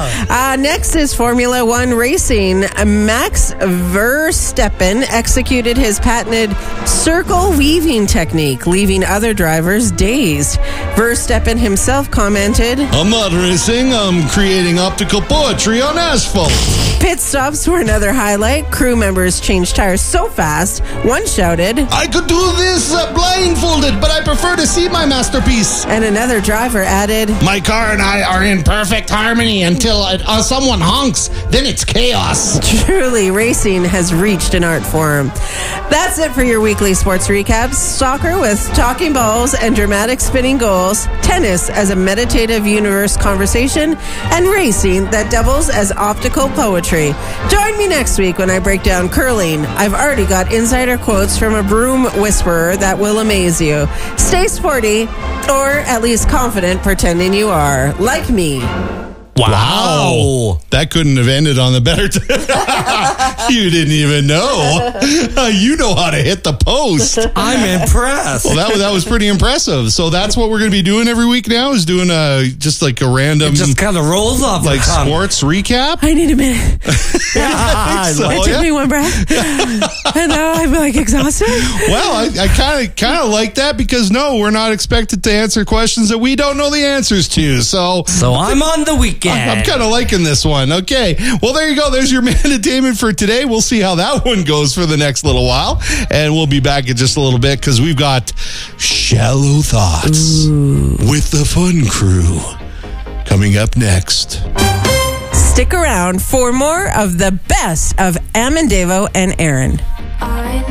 Next is Formula One racing. Max Verstappen executed his patented circle weaving technique, leaving other drivers dazed. Verstappen himself commented, "I'm not racing, I'm creating optical poetry on asphalt." Pit stops were another highlight. Crew members changed tires so fast, one shouted, "I could do this blindfolded, but I prefer to see my masterpiece." And another driver added, "My car and I are in perfect harmony until someone honks. Then it's chaos." Truly, racing has reached an art form. That's it for your weekly sports recaps. Soccer with talking balls and dramatic spinning goals, tennis as a meditative universe conversation, and racing that doubles as optical poetry. Join me next week when I break down curling. I've already got insider quotes from a broom whisperer that will amaze you. Stay sporty, or at least confident pretending you are, like me. Wow. That couldn't have ended on the better You didn't even know. You know how to hit the post. I'm impressed. Well, that was pretty impressive. So that's what we're going to be doing every week now, is doing just like a random... It just kind of rolls off like sports recap. I need a minute. It took me one breath. And now I'm like exhausted. Well, I kind of like that, because no, we're not expected to answer questions that we don't know the answers to. So I'm on the weekend. I'm kind of liking this one. Okay. Well, there you go. There's your man-attainment for today. We'll see how that one goes for the next little while. And we'll be back in just a little bit, because we've got Shallow Thoughts with the Fun Crew coming up next. Stick around for more of the best of Amandavo and Aaron.